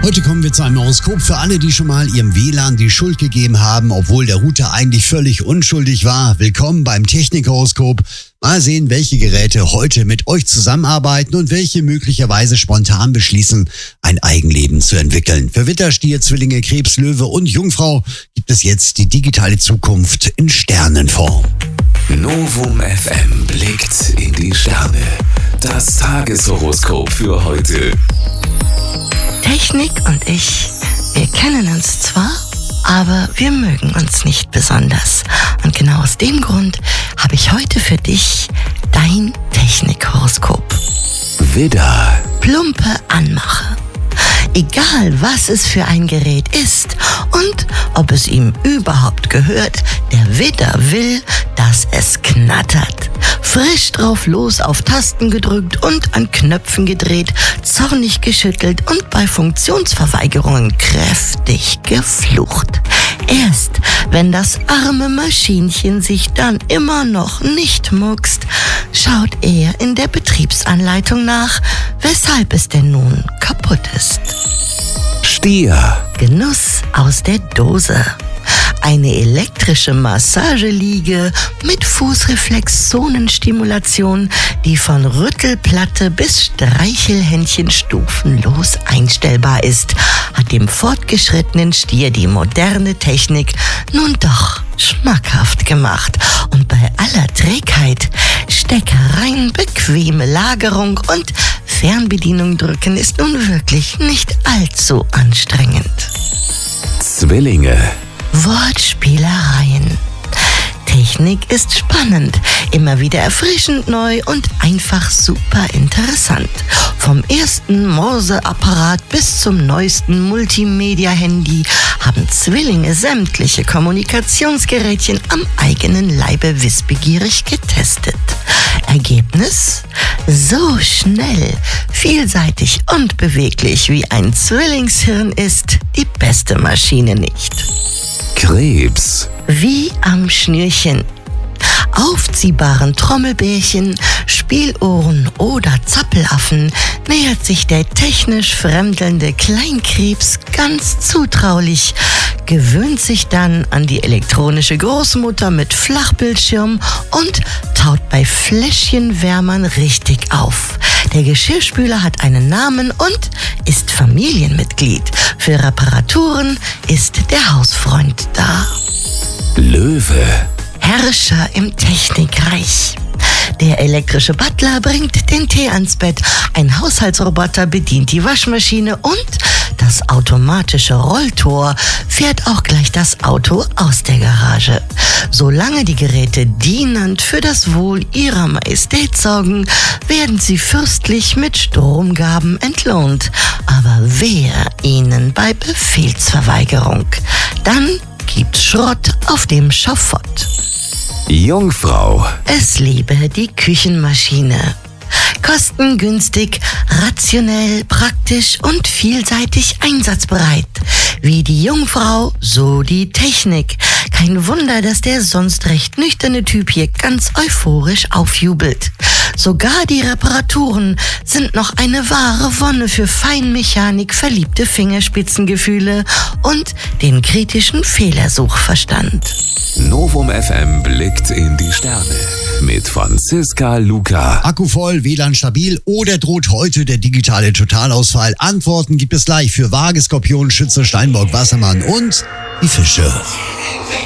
Heute kommen wir zu einem Horoskop für alle, die schon mal ihrem WLAN die Schuld gegeben haben, obwohl der Router eigentlich völlig unschuldig war. Willkommen beim Technikhoroskop. Mal sehen, welche Geräte heute mit euch zusammenarbeiten und welche möglicherweise spontan beschließen, ein Eigenleben zu entwickeln. Für Widder, Stier, Zwillinge, Krebs, Löwe und Jungfrau gibt es jetzt die digitale Zukunft in Sternenform. Novum FM blickt in die Sterne. Das Tageshoroskop für heute. Technik und ich, wir kennen uns zwar, aber wir mögen uns nicht besonders. Und genau aus dem Grund habe ich heute für dich dein Technikhoroskop. Widder, Plumpe Anmache. Egal, was es für ein Gerät ist und ob es ihm überhaupt gehört, der Widder will, dass es knattert. Frisch drauf los, auf Tasten gedrückt und an Knöpfen gedreht, zornig geschüttelt und bei Funktionsverweigerungen kräftig geflucht. Erst wenn das arme Maschinchen sich dann immer noch nicht muckst, schaut er in der Betriebsanleitung nach, weshalb es denn nun kaputt ist. Stier, Genuss aus der Dose. Eine elektrische Massageliege mit Fußreflex-Zonenstimulation, die von Rüttelplatte bis Streichelhändchen stufenlos einstellbar ist, hat dem fortgeschrittenen Stier die moderne Technik nun doch schmackhaft gemacht. Und bei aller Trägheit, Steckereien, bequeme Lagerung und Fernbedienung drücken ist nun wirklich nicht allzu anstrengend. Zwillinge, Wortspielereien. Technik ist spannend, immer wieder erfrischend neu und einfach super interessant. Vom ersten Morseapparat bis zum neuesten Multimedia-Handy haben Zwillinge sämtliche Kommunikationsgerätchen am eigenen Leibe wissbegierig getestet. Ergebnis? So schnell, vielseitig und beweglich wie ein Zwillingshirn ist die beste Maschine nicht. Krebs, Wie am Schnürchen. Aufziehbaren Trommelbärchen, Spieluhren oder Zappelaffen nähert sich der technisch fremdelnde Kleinkrebs ganz zutraulich, gewöhnt sich dann an die elektronische Großmutter mit Flachbildschirm und taut bei Fläschchenwärmern richtig auf. Der Geschirrspüler hat einen Namen und ist Familienmitglied. Für Reparaturen ist der Hausfreund da. Löwe, Herrscher im Technikreich. Der elektrische Butler bringt den Tee ans Bett, ein Haushaltsroboter bedient die Waschmaschine und das automatische Rolltor fährt auch gleich das Auto aus der Garage. Solange die Geräte dienend für das Wohl ihrer Majestät sorgen, werden sie fürstlich mit Stromgaben entlohnt. Aber wehe ihnen bei Befehlsverweigerung. Dann gibt's Schrott auf dem Schafott. Jungfrau, Es liebe die Küchenmaschine. Kostengünstig, rationell, praktisch und vielseitig einsatzbereit. Wie die Jungfrau, so die Technik. Kein Wunder, dass der sonst recht nüchterne Typ hier ganz euphorisch aufjubelt. Sogar die Reparaturen sind noch eine wahre Wonne für Feinmechanik, verliebte Fingerspitzengefühle und den kritischen Fehlersuchverstand. Novum FM blickt in die Sterne. Mit Franziska Luca. Akku voll, WLAN stabil oder droht heute der digitale Totalausfall? Antworten gibt es gleich für Waage, Skorpion, Schütze, Steinbock, Wassermann und die Fische.